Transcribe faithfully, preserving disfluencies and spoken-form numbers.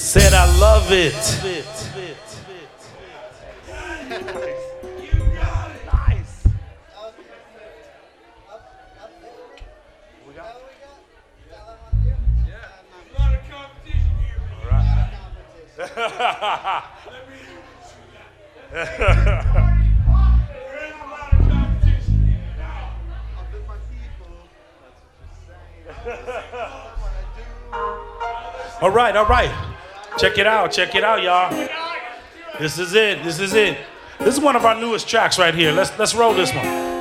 Said I love it. Nice. All right, all right. Check it out, check it out, y'all. This is it, this is it. This is one of our newest tracks right here. Let's let's roll this one.